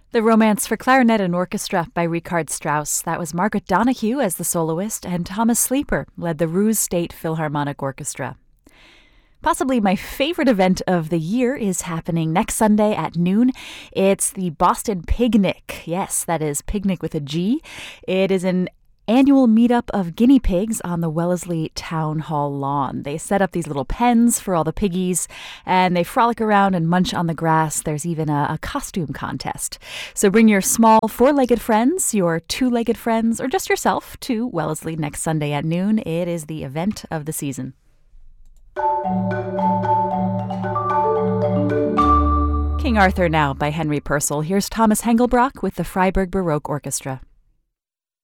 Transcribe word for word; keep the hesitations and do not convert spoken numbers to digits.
The Romance for Clarinet and Orchestra by Richard Strauss. That was Margaret Donahue as the soloist, and Thomas Sleeper led the Ruse State Philharmonic Orchestra. Possibly my favorite event of the year is happening next Sunday at noon. It's the Boston Pignic. Yes, that is picnic with a G. It is an annual meetup of guinea pigs on the Wellesley Town Hall lawn. They set up these little pens for all the piggies, and they frolic around and munch on the grass. There's even a, a costume contest. So bring your small four-legged friends, your two-legged friends, or just yourself to Wellesley next Sunday at noon. It is the event of the season. King Arthur now by Henry Purcell. Here's Thomas Hengelbrock with the Freiburg Baroque Orchestra.